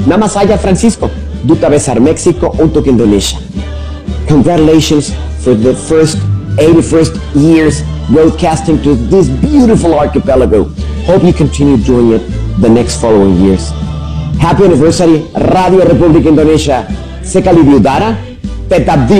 Nama saya Francisco, Duta Besar Mexico untuk Indonesia. Congratulations for the first 81st years broadcasting to this beautiful archipelago. Hope you continue doing it the next following years. Happy anniversary, Radio Republik Indonesia. Sekali Biudara, Petabdi.